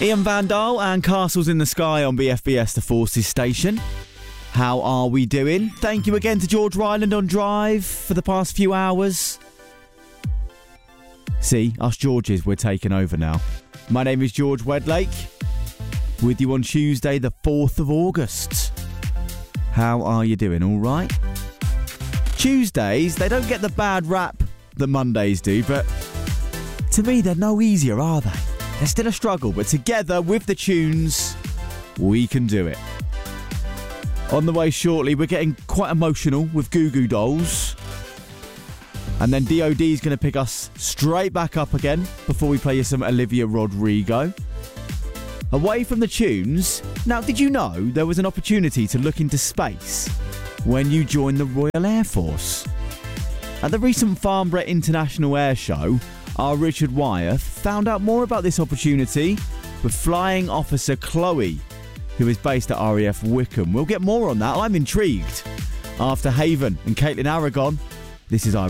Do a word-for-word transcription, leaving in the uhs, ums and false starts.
Ian Vandal and Castles in the Sky on B F B S The Forces station. How are we doing? Thank you again to George Ryland on Drive for the past few hours. See, us Georges, we're taking over now. My name is George Wedlake, with you on Tuesday the fourth of August. How are you doing? All right? Tuesdays, they don't get the bad rap that Mondays do, but to me, they're no easier, are they? They're still a struggle, but together with the tunes, we can do it. On the way shortly, we're getting quite emotional with Goo Goo Dolls. And then D O D is going to pick us straight back up again before we play you some Olivia Rodrigo. Away from the tunes, now did you know there was an opportunity to look into space when you joined the Royal Air Force? At the recent Farnborough International Air Show, our Richard Wyeth found out more about this opportunity with Flying Officer Chloe, who is based at R A F Wickham. We'll get more on that. I'm intrigued. After Haven and Caitlin Aragon, this is I